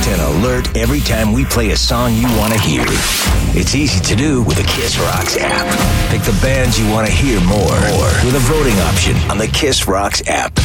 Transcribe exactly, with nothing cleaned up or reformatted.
Get an alert every time we play a song you want to hear. It's easy to do with the Kiss Rocks app. Pick the bands you want to hear more, more with a voting option on the Kiss Rocks app.